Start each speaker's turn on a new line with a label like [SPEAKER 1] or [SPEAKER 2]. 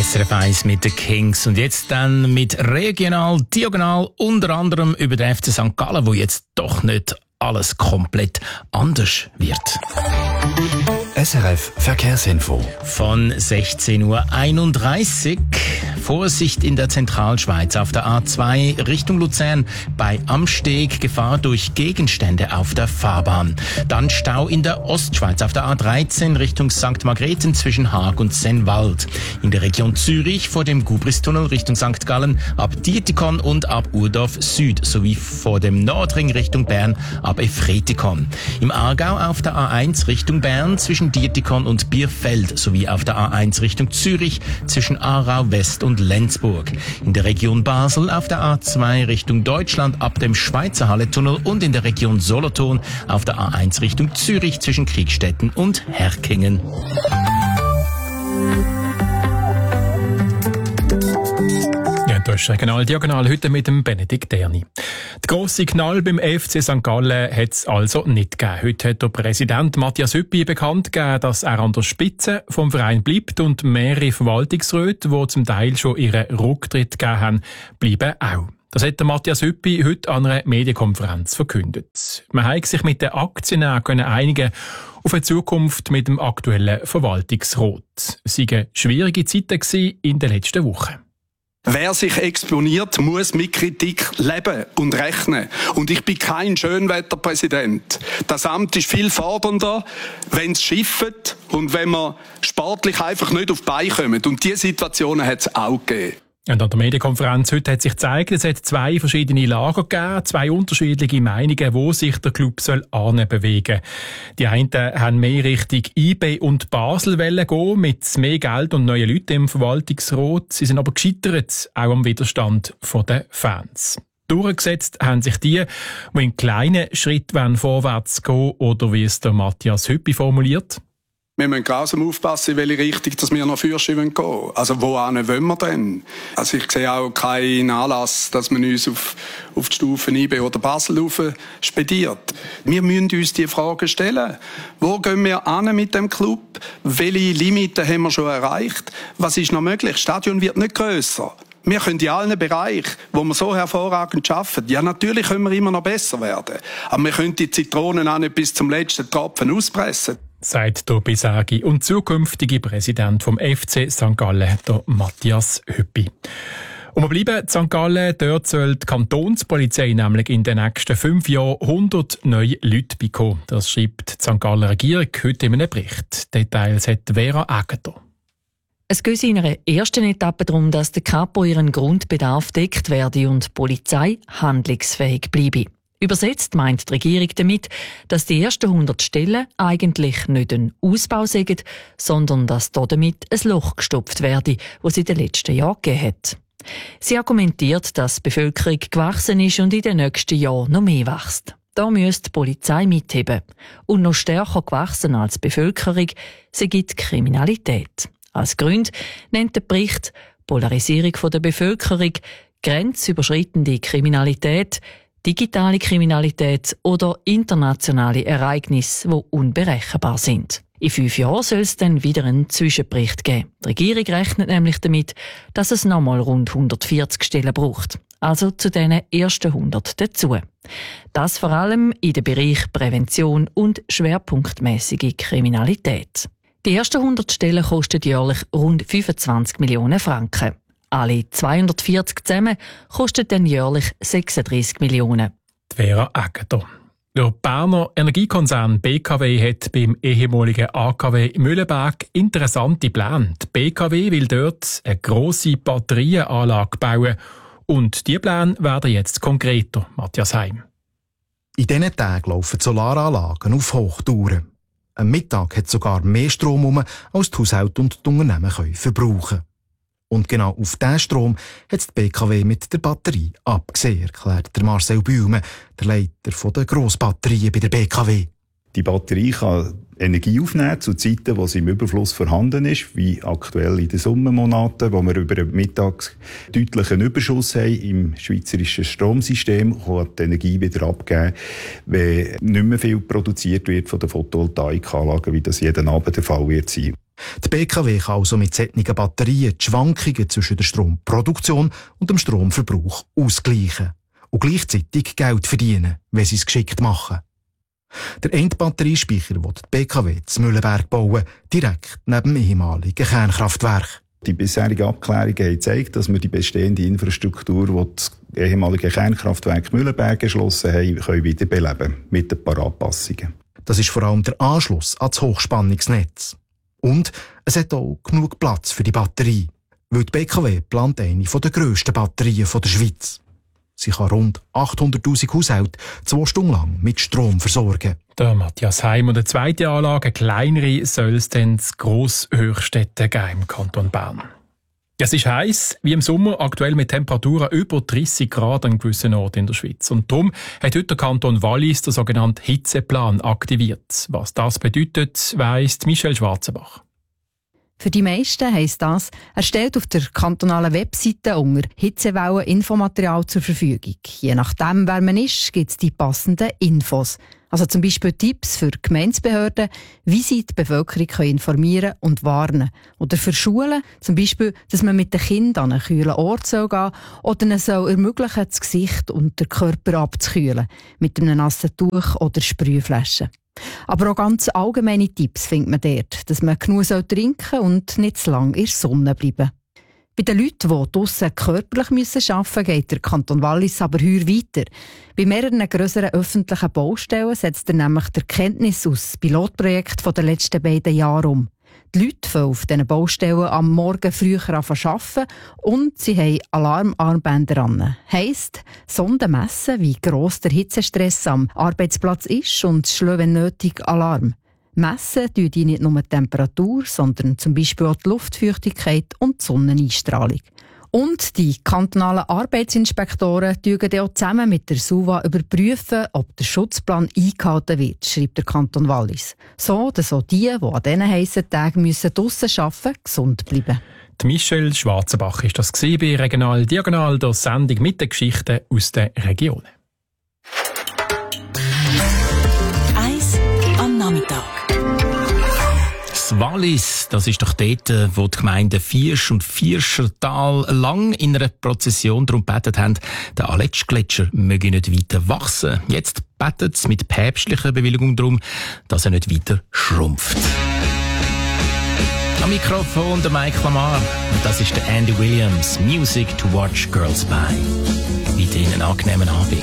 [SPEAKER 1] SRF 1 mit den Kings und jetzt dann mit Regional, Diagonal, unter anderem über den FC St. Gallen, wo jetzt doch nicht alles komplett anders wird.
[SPEAKER 2] SRF Verkehrsinfo.
[SPEAKER 1] Von 16.31 Uhr. Vorsicht in der Zentralschweiz auf der A2 Richtung Luzern bei Amsteg, Gefahr durch Gegenstände auf der Fahrbahn. Dann Stau in der Ostschweiz auf der A13 Richtung St. Margrethen zwischen Haag und Sennwald. In der Region Zürich vor dem Gubristunnel Richtung St. Gallen ab Dietikon und ab Urdorf Süd sowie vor dem Nordring Richtung Bern ab Efretikon. Im Aargau auf der A1 Richtung Bern zwischen Dietikon und Bierfeld sowie auf der A1 Richtung Zürich zwischen Aarau West und Lenzburg. In der Region Basel auf der A2 Richtung Deutschland ab dem Schweizer Halletunnel und in der Region Solothurn auf der A1 Richtung Zürich zwischen Kriegstetten und Herkingen.
[SPEAKER 3] Das ist Regional Diagonal heute mit dem Benedikt Derni. Der grosse Knall beim FC St. Gallen hat es also nicht gegeben. Heute hat der Präsident Matthias Hüppi bekannt gegeben, dass er an der Spitze vom Verein bleibt und mehrere Verwaltungsräte, die zum Teil schon ihren Rücktritt gegeben haben, bleiben auch. Das hat der Matthias Hüppi heute an einer Medienkonferenz verkündet. Man hat sich mit den Aktionären einigen auf eine Zukunft mit dem aktuellen Verwaltungsrat. Es waren schwierige Zeiten in den letzten Wochen.
[SPEAKER 4] Wer sich exponiert, muss mit Kritik leben und rechnen. Und ich bin kein Schönwetterpräsident. Das Amt ist viel fordernder, wenn es schifft und wenn man sportlich einfach nicht auf die Beine kommt. Und diese Situationen hat es auch gegeben.
[SPEAKER 3] Und an der Medienkonferenz heute hat sich gezeigt, es hat zwei verschiedene Lager gegeben, zwei unterschiedliche Meinungen, wo sich der Club bewegen soll. Die einen haben mehr Richtung IB und Basel gehen, mit mehr Geld und neuen Leuten im Verwaltungsrat. Sie sind aber gescheitert, auch am Widerstand der Fans. Durchgesetzt haben sich die in kleinen Schritten vorwärts gehen oder wie es der Matthias Hüppi formuliert.
[SPEAKER 4] Wir müssen grausam aufpassen, in welche Richtung dass wir noch Fürsche gehen wollen. Also wohin wollen wir denn? Also ich sehe auch keinen Anlass, dass man uns auf die Stufen IB oder Basel spediert. Wir müssen uns die Fragen stellen. Wo gehen wir hin mit dem Club? Welche Limiten haben wir schon erreicht? Was ist noch möglich? Das Stadion wird nicht grösser. Wir können in allen Bereichen, wo wir so hervorragend arbeiten, ja natürlich können wir immer noch besser werden. Aber wir können die Zitronen auch nicht bis zum letzten Tropfen auspressen.
[SPEAKER 3] Sagt der bisherige und zukünftige Präsident vom FC St. Gallen, der Matthias Hüppi. Und wir bleiben in St. Gallen. Dort soll die Kantonspolizei nämlich in den nächsten 5 Jahren 100 neue Leute bekommen. Das schreibt die St. Galler Regierung heute in einem Bericht. Details hat Vera Aegerter.
[SPEAKER 5] Es geht in einer ersten Etappe darum, dass der Kapo ihren Grundbedarf deckt werde und die Polizei handlungsfähig bleibe. Übersetzt meint die Regierung damit, dass die ersten 100 Stellen eigentlich nicht ein Ausbau sind, sondern dass damit ein Loch gestopft werde, das es in den letzten Jahren gegeben hat. Sie argumentiert, dass die Bevölkerung gewachsen ist und in den nächsten Jahren noch mehr wächst. Da müsste die Polizei mitheben. Und noch stärker gewachsen als die Bevölkerung sei die Kriminalität. Als Grund nennt der Bericht Polarisierung der Bevölkerung, grenzüberschreitende Kriminalität, digitale Kriminalität oder internationale Ereignisse, die unberechenbar sind. In 5 Jahren soll es dann wieder einen Zwischenbericht geben. Die Regierung rechnet nämlich damit, dass es nochmal rund 140 Stellen braucht. Also zu diesen ersten 100 dazu. Das vor allem in den Bereich Prävention und schwerpunktmäßige Kriminalität. Die ersten 100 Stellen kosten jährlich rund 25 Millionen Franken. Alle 240 zusammen kosten dann jährlich 36 Millionen.
[SPEAKER 3] Vera Aegerter. Der Berner Energiekonzern BKW hat beim ehemaligen AKW Mühleberg interessante Pläne. Die BKW will dort eine grosse Batterieanlage bauen und diese Pläne werden jetzt konkreter. Matthias Heim.
[SPEAKER 2] In diesen Tagen laufen die Solaranlagen auf Hochtouren. Am Mittag hat sogar mehr Strom rum, als die Haushalte und die Unternehmen verbrauchen können. Und genau auf diesen Strom hat die BKW mit der Batterie abgesehen, erklärt der Marcel Bühlmann, der Leiter der Grossbatterien bei der BKW.
[SPEAKER 6] Die Batterie kann Energie aufnehmen zu Zeiten, wo sie im Überfluss vorhanden ist, wie aktuell in den Sommermonaten, wo wir über den Mittag deutlichen Überschuss haben im schweizerischen Stromsystem, kann die Energie wieder abgeben, wenn nicht mehr viel produziert wird von den Photovoltaikanlagen, wie das jeden Abend der Fall wird sein.
[SPEAKER 2] Die BKW kann also mit solchen Batterien die Schwankungen zwischen der Stromproduktion und dem Stromverbrauch ausgleichen und gleichzeitig Geld verdienen, wenn sie es geschickt machen. Der eine Batteriespeicher will die BKW in Mühlenberg bauen, direkt neben dem ehemaligen Kernkraftwerk.
[SPEAKER 6] Die bisherigen Abklärungen haben gezeigt, dass wir die bestehende Infrastruktur, die das ehemalige Kernkraftwerk Mühlenberg erschlossen haben, können wiederbeleben mit ein paar Anpassungen.
[SPEAKER 2] Das ist vor allem der Anschluss ans Hochspannungsnetz. Und es hat auch genug Platz für die Batterie, weil die BKW plant eine der grössten Batterien der Schweiz. Sie kann rund 800'000 Haushalte 2 Stunden lang mit Strom versorgen.
[SPEAKER 3] Der Matthias Heim und eine zweite Anlage, eine kleinere, soll es dann zu Grosshöchstädten geben im Kanton Bern. Ja, es ist heiß, wie im Sommer, aktuell mit Temperaturen über 30 Grad an gewissen Orten in der Schweiz. Und darum hat heute der Kanton Wallis den sogenannten Hitzeplan aktiviert. Was das bedeutet, weiss Michelle Schwarzenbach.
[SPEAKER 7] Für die meisten heisst das, er stellt auf der kantonalen Webseite unter Hitzewellen Infomaterial zur Verfügung. Je nachdem, wer man ist, gibt es die passenden Infos. Also zum Beispiel Tipps für Gemeindebehörden, wie sie die Bevölkerung informieren und warnen. Oder für Schulen, zum Beispiel, dass man mit den Kindern an einen kühlen Ort gehen soll oder ihnen soll ermöglichen, das Gesicht und den Körper abzukühlen, mit einem nassen Tuch oder Sprühflaschen. Aber auch ganz allgemeine Tipps findet man dort, dass man genug trinken soll und nicht zu lange in der Sonne bleiben. Bei den Leuten, die draussen körperlich arbeiten müssen, geht der Kanton Wallis aber heuer weiter. Bei mehreren grösseren öffentlichen Baustellen setzt er nämlich die Erkenntnis aus Pilotprojekten der letzten beiden Jahre um. Die Leute fangen auf diesen Baustellen am Morgen früher an zu arbeiten und sie haben Alarmarmbänder an. Heisst, Sonden messen, wie gross der Hitzestress am Arbeitsplatz ist und schlagen, wenn nötig, Alarm. Messen tun die nicht nur die Temperatur, sondern zum Beispiel auch die Luftfeuchtigkeit und die Sonneneinstrahlung. Und die kantonalen Arbeitsinspektoren prüfen auch zusammen mit der SUVA überprüfen, ob der Schutzplan eingehalten wird, schreibt der Kanton Wallis. So, dass auch die an diesen heissen Tagen draussen arbeiten müssen, gesund bleiben.
[SPEAKER 3] Die Michelle Schwarzenbach ist das bei Regional Diagonal, der Sendung mit den Geschichten aus den Regionen.
[SPEAKER 8] 1 am Nachmittag.
[SPEAKER 1] Das Wallis, das ist doch dort, wo die Gemeinden Viersch und Vierschertal lang in einer Prozession darum gebetet haben, der Aletschgletscher möge nicht weiter wachsen. Jetzt betet es mit päpstlicher Bewilligung darum, dass er nicht weiter schrumpft. Am Mikrofon der Mike Lamar. Und das ist der Andy Williams. Music to watch girls by. Weiterhin einen angenehmen Abend.